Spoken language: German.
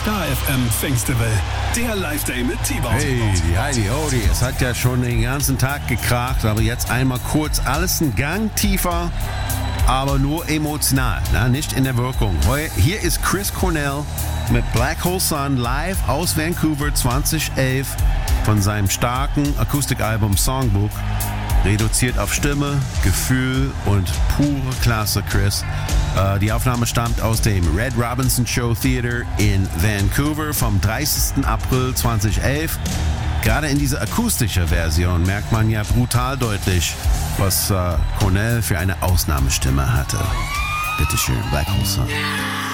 Star FM Festival, der Live-Day mit T-Bone. Hey, die Heidi Hodi, es hat ja schon den ganzen Tag gekracht, aber jetzt einmal kurz alles einen Gang tiefer, aber nur emotional, nicht in der Wirkung. Hier ist Chris Cornell mit Black Hole Sun live aus Vancouver 2011 von seinem starken Akustikalbum Songbook. Reduziert auf Stimme, Gefühl und pure Klasse, Chris. Die Aufnahme stammt aus dem Red Robinson Show Theater in Vancouver vom 30. April 2011. Gerade in dieser akustischen Version merkt man ja brutal deutlich, was Cornell für eine Ausnahmestimme hatte. Bitteschön, Black Hole Sun.